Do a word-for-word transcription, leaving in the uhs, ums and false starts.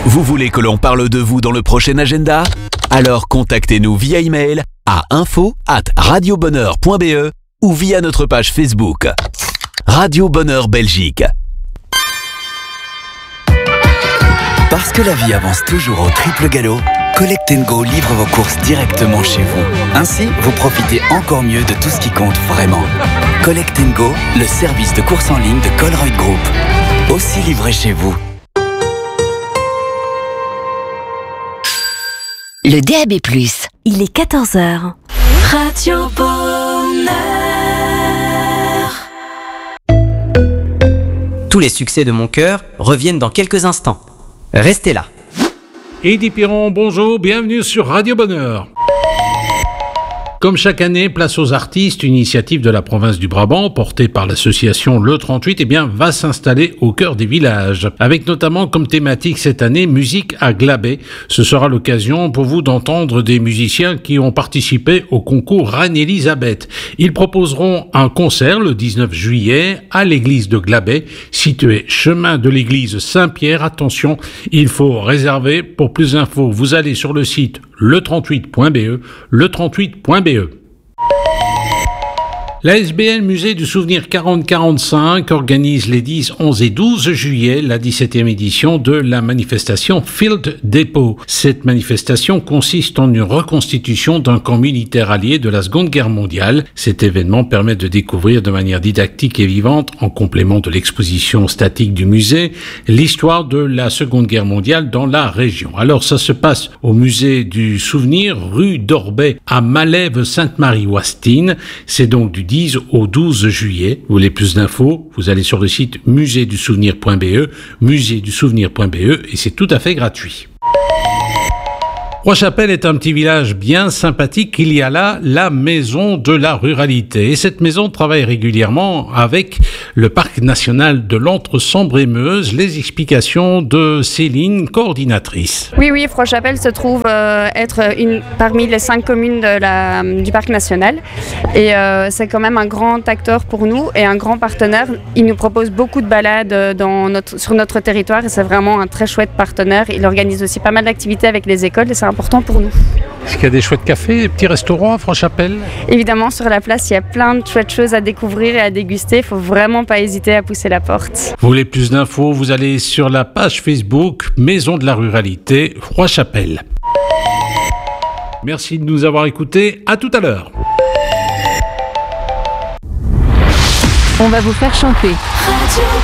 Vous voulez que l'on parle de vous dans le prochain agenda? Alors contactez-nous via email à info arobase radiobonheur point b e ou via notre page Facebook. Radio Bonheur Belgique. Parce que la vie avance toujours au triple galop, Collect and Go livre vos courses directement chez vous. Ainsi, vous profitez encore mieux de tout ce qui compte vraiment. Collect and Go, le service de course en ligne de Colruyt Group. Aussi livré chez vous. Le D A B plus. Il est quatorze heures. Radio Bonheur. Tous les succès de mon cœur reviennent dans quelques instants. Restez là. Eddy Piron, bonjour, bienvenue sur Radio Bonheur. Comme chaque année, place aux artistes, une initiative de la province du Brabant, portée par l'association Le trente-huit, eh bien, va s'installer au cœur des villages. Avec notamment comme thématique cette année, musique à Glabé. Ce sera l'occasion pour vous d'entendre des musiciens qui ont participé au concours Reine-Élisabeth. Ils proposeront un concert le dix-neuf juillet à l'église de Glabé, située chemin de l'église Saint-Pierre. Attention, il faut réserver. Pour plus d'infos, vous allez sur le site le trente-huit point b e, le trente-huit point b e. L'A S B L Musée du Souvenir quarante quarante-cinq organise les dix, onze et douze juillet la dix-septième édition de la manifestation Field Depot. Cette manifestation consiste en une reconstitution d'un camp militaire allié de la Seconde Guerre mondiale. Cet événement permet de découvrir de manière didactique et vivante, en complément de l'exposition statique du musée, l'histoire de la Seconde Guerre mondiale dans la région. Alors ça se passe au Musée du Souvenir, rue d'Orbay à Malève-Sainte-Marie-Ouastine. C'est donc du dix au douze juillet. Vous voulez plus d'infos? Vous allez sur le site musée du souvenir point b e, musée du souvenir point b e, et c'est tout à fait gratuit. Rochapelle est un petit village bien sympathique. Il y a là la maison de la ruralité. Et cette maison travaille régulièrement avec le parc national de l'Entre-Sambre-et-Meuse. Les explications de Céline, coordinatrice. Oui, oui, Rochapelle se trouve euh, être une, parmi les cinq communes de la, du parc national. Et euh, c'est quand même un grand acteur pour nous et un grand partenaire. Il nous propose beaucoup de balades dans notre, sur notre territoire et c'est vraiment un très chouette partenaire. Il organise aussi pas mal d'activités avec les écoles et c'est important pour nous. Est-ce qu'il y a des chouettes cafés, des petits restaurants à Rochapelle? Évidemment, sur la place, il y a plein de chouettes choses à découvrir et à déguster. Il ne faut vraiment pas hésiter à pousser la porte. Vous voulez plus d'infos? Vous allez sur la page Facebook Maison de la Ruralité Rochapelle. Merci de nous avoir écoutés. À tout à l'heure. On va vous faire chanter. Radio